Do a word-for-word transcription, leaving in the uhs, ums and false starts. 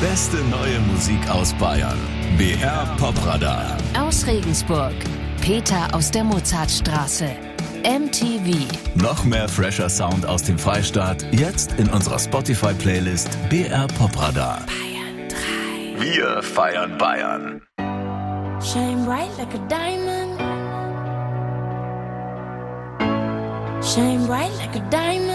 beste neue Musik aus Bayern. B R Popradar. Aus Regensburg. Peter aus der Mozartstraße. M T V. Noch mehr fresher Sound aus dem Freistaat. Jetzt in unserer Spotify-Playlist B R Popradar. Bayern drei. Wir feiern Bayern. Shine bright like a diamond. Shine bright like a diamond.